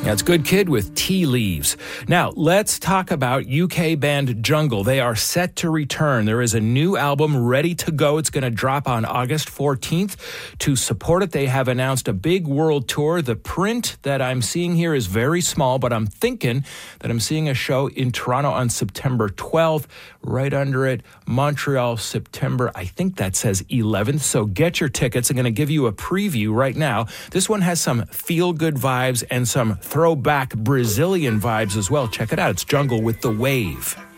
That's Good Kid with Tea Leaves. Now, let's talk about UK band Jungle. They are set to return. There is a new album ready to go. It's going to drop on August 14th. To support it, they have announced a big world tour. The print that I'm seeing here is very small, but I'm thinking that I'm seeing a show in Toronto on September 12th. Right under it, Montreal, September, I think that says 11th. So get your tickets. I'm going to give you a preview right now. This one has some feel-good vibes and some throwback Brazilian vibes as well. Check it out. It's Jungle with The Wave.